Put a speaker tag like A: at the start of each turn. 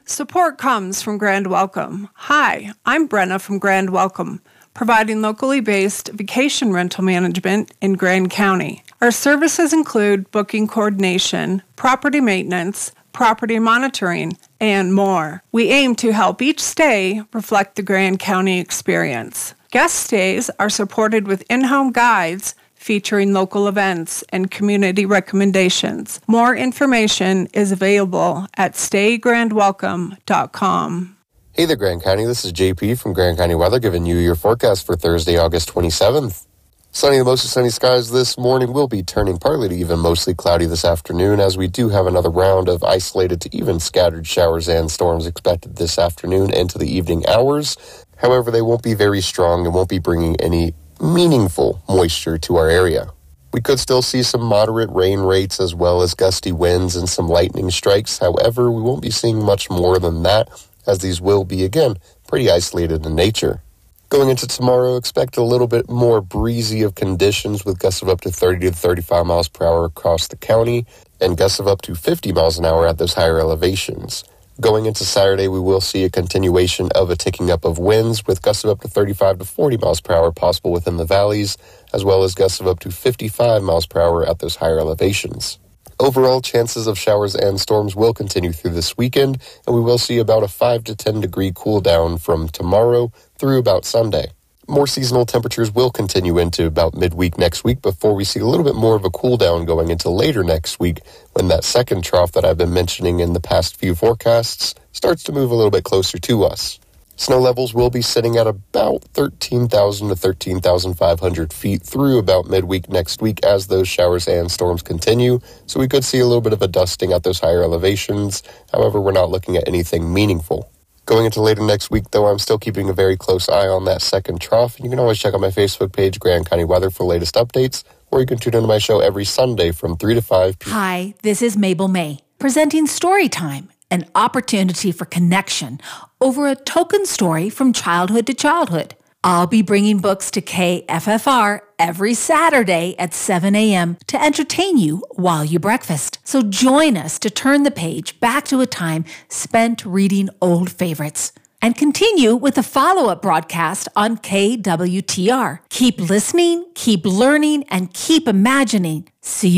A: Support comes from Grand Welcome. Hi, I'm Brenna from Grand Welcome, providing locally based vacation rental management in Grand County. Our services include booking coordination, property maintenance, property monitoring, and more. We aim to help each stay reflect the Grand County experience. Guest stays are supported with in-home guides featuring local events and community recommendations. More information is available at staygrandwelcome.com.
B: Hey there, Grand County. This is JP from Grand County Weather giving you your forecast for Thursday, August 27th. Sunny to mostly sunny skies this morning will be turning partly to even mostly cloudy this afternoon, as we do have another round of isolated to even scattered showers and storms expected this afternoon into the evening hours. However, they won't be very strong and won't be bringing any meaningful moisture to our area. We could still see some moderate rain rates as well as gusty winds and some lightning strikes. However, we won't be seeing much more than that, as these will be, again, pretty isolated in nature. Going into tomorrow, expect a little bit more breezy of conditions with gusts of up to 30 to 35 miles per hour across the county and gusts of up to 50 miles an hour at those higher elevations. Going into Saturday, we will see a continuation of a ticking up of winds with gusts of up to 35 to 40 miles per hour possible within the valleys, as well as gusts of up to 55 miles per hour at those higher elevations. Overall, chances of showers and storms will continue through this weekend, and we will see about a 5 to 10 degree cool down from tomorrow through about Sunday. More seasonal temperatures will continue into about midweek next week before we see a little bit more of a cool down going into later next week when that second trough that I've been mentioning in the past few forecasts starts to move a little bit closer to us. Snow levels will be sitting at about 13,000 to 13,500 feet through about midweek next week as those showers and storms continue, so we could see a little bit of a dusting at those higher elevations. However, we're not looking at anything meaningful. Going into later next week, though, I'm still keeping a very close eye on that second trough, and you can always check out my Facebook page, Grand County Weather, for latest updates, or you can tune into my show every Sunday from 3 to 5 p.m.
C: Hi, this is Mabel May, presenting Storytime, an opportunity for connection over a token story from childhood to childhood. I'll be bringing books to KFFR every Saturday at 7 a.m. to entertain you while you breakfast. So join us to turn the page back to a time spent reading old favorites. And continue with a follow-up broadcast on KWTR. Keep listening, keep learning, and keep imagining. See you